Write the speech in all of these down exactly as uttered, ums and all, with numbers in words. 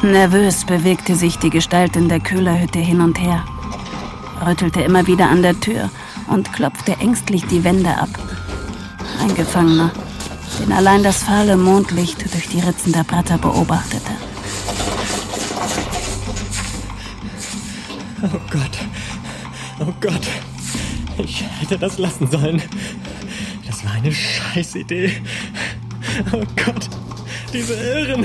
Nervös bewegte sich die Gestalt in der Köhlerhütte hin und her, rüttelte immer wieder an der Tür und klopfte ängstlich die Wände ab. Ein Gefangener, den allein das fahle Mondlicht durch die Ritzen der Bretter beobachtete. Oh Gott, oh Gott, ich hätte das lassen sollen. Das war eine Scheißidee. Oh Gott, diese Irren.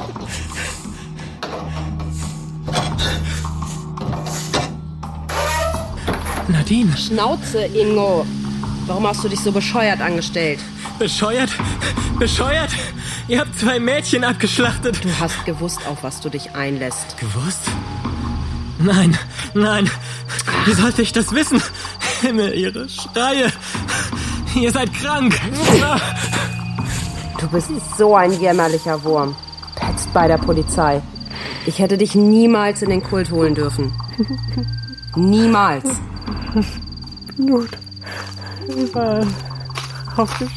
Nadine. Schnauze, Ingo. Warum hast du dich so bescheuert angestellt? Bescheuert? Bescheuert? Ihr habt zwei Mädchen abgeschlachtet. Du hast gewusst, auf was du dich einlässt. Gewusst? Nein, nein. Wie sollte ich das wissen? Himmel, ihre Schreie. Ihr seid krank. Du bist so ein jämmerlicher Wurm. Petzt bei der Polizei. Ich hätte dich niemals in den Kult holen dürfen. Niemals. Blut. Überall. Aufgespitzt.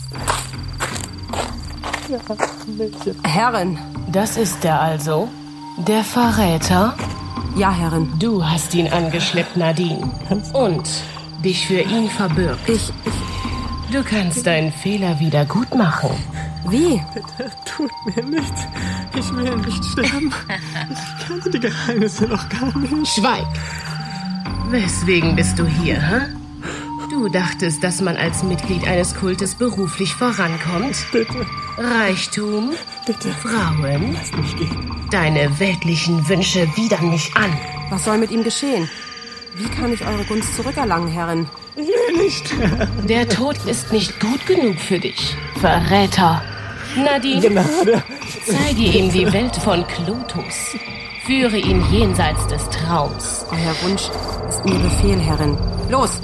Ja, Mädchen. Herrin. Das ist er also? Der Verräter? Ja, Herrin. Du hast ihn angeschleppt, Nadine. Und dich für ihn verbürgt. Ich, ich... Du kannst deinen Fehler wieder gut machen. Wie? Bitte, tut mir nichts. Ich will nicht sterben. Ich kannte die Geheimnisse noch gar nicht. Schweig. Weswegen bist du hier, hä? Du dachtest, dass man als Mitglied eines Kultes beruflich vorankommt? Bitte. Reichtum? Bitte. Frauen? Lass mich gehen. Deine weltlichen Wünsche widern mich an. Was soll mit ihm geschehen? Wie kann ich eure Gunst zurückerlangen, Herrin? Ich will nicht. Der Tod ist nicht gut genug für dich, Verräter. Nadine, Gnade. zeige ihm die Welt von Klotus. Führe ihn jenseits des Traums. Euer Wunsch ist mir Befehl, Herrin. Los!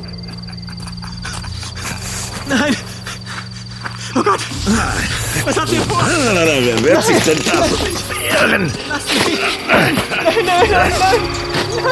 Nein! Oh Gott! Was habt ihr vor? Wer wird sich denn da so nicht wehren? Lasst mich! Nein, nein, nein, nein!